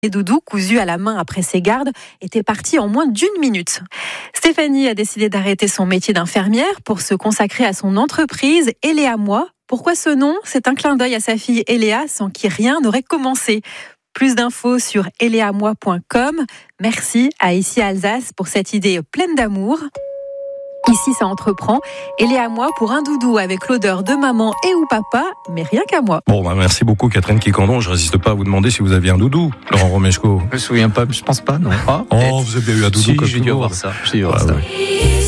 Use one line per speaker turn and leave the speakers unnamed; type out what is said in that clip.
Les doudous, cousus à la main après ses gardes, étaient partis en moins d'1 minute. Stéphanie a décidé d'arrêter son métier d'infirmière pour se consacrer à son entreprise Eléa Moi. Pourquoi ce nom ? C'est un clin d'œil à sa fille Eléa, sans qui rien n'aurait commencé. Plus d'infos sur eleamoi.com. Merci à Ici Alsace pour cette idée pleine d'amour. Ici, ça entreprend. Eléa Moi pour un doudou avec l'odeur de maman et ou papa, mais rien qu'à moi.
Bon, merci beaucoup Catherine Quiquendon. Je résiste pas à vous demander si vous aviez un doudou, Laurent Romeshko.
Je me souviens pas, je pense pas, non.
Vous avez bien eu un doudou
si,
comme
j'ai
tout
dû
le monde.
avoir ça. J'ai dû avoir ça.
Ouais.